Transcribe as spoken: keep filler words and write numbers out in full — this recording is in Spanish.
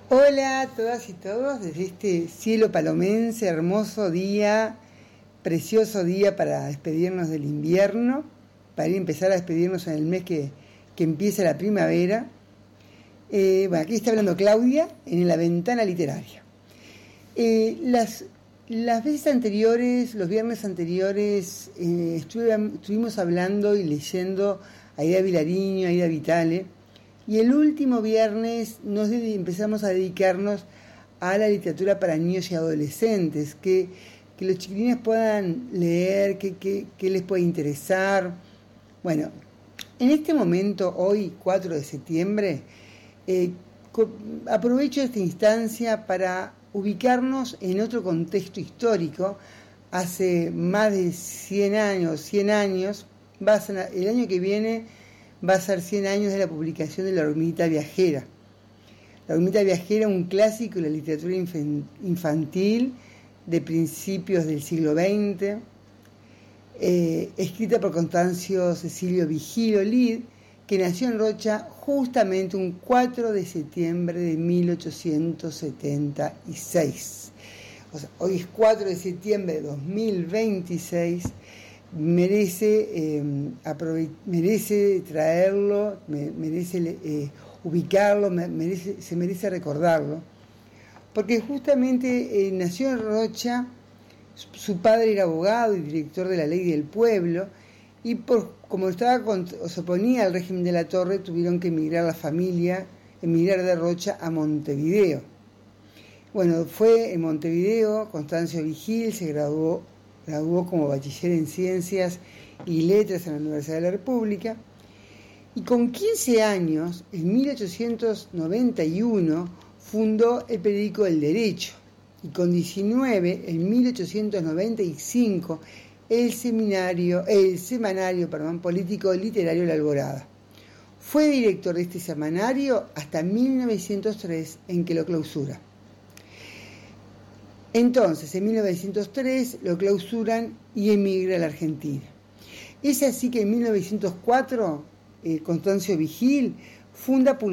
Hola a todas y todos desde este cielo palomense, hermoso día, precioso día para despedirnos del invierno, para ir a empezar a despedirnos en el mes que, que empieza la primavera. Eh, bueno, aquí está hablando Claudia en la ventana literaria. Eh, las, las veces anteriores, los viernes anteriores, eh, estuve, estuvimos hablando y leyendo a Aida Vilariño, a Aida Vitale. Y el último viernes nos de- empezamos a dedicarnos a la literatura para niños y adolescentes, que, que los chiquilines puedan leer, que, que, que les puede interesar. Bueno, en este momento, hoy, cuatro de septiembre, eh, co- aprovecho esta instancia para ubicarnos en otro contexto histórico. Hace más de cien años, cien años, va a ser, el año que viene va a ser cien años de la publicación de La Hormiguita Viajera. La Hormiguita Viajera, un clásico de la literatura infantil de principios del siglo veinte, eh, escrita por Constancio Cecilio Vigil Olid, que nació en Rocha justamente un cuatro de septiembre de mil ochocientos setenta y seis. O sea, hoy es cuatro de septiembre de dos mil veintiséis. Merece, eh, aprove- merece traerlo, me- merece eh, ubicarlo, me- merece, se merece recordarlo, porque justamente eh, nació en Rocha, su, su padre era abogado y director de la Ley del Pueblo, y por, como estaba contra, o se oponía al régimen de la Torre, tuvieron que emigrar la familia, emigrar de Rocha a Montevideo. Bueno, fue en Montevideo, Constancio Vigil se graduó graduó como bachiller en Ciencias y Letras en la Universidad de la República, y con quince años, en mil ochocientos noventa y uno, fundó el periódico El Derecho, y con diecinueve, en mil ochocientos noventa y cinco, el, seminario, el semanario perdón, político literario La Alborada. Fue director de este semanario hasta mil novecientos tres, en que lo clausura. Entonces, en mil novecientos tres lo clausuran y emigra a la Argentina. Es así que en mil novecientos cuatro, eh, Constancio Vigil funda